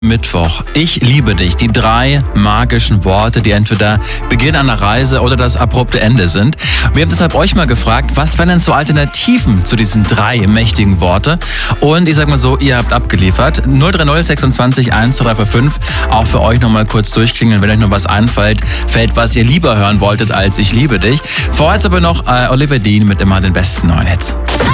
Mittwoch. Ich liebe dich. Die 3 magischen Worte, die entweder Beginn einer Reise oder das abrupte Ende sind. Wir haben deshalb euch mal gefragt, was wären denn so Alternativen zu diesen 3 mächtigen Worte? Und ich sag mal so, ihr habt abgeliefert. 030 26 12345. Auch für euch nochmal kurz durchklingeln, wenn euch noch was einfällt, was ihr lieber hören wolltet als Ich liebe dich. Vorher jetzt aber noch Oliver Dean mit immer den besten neuen Hits.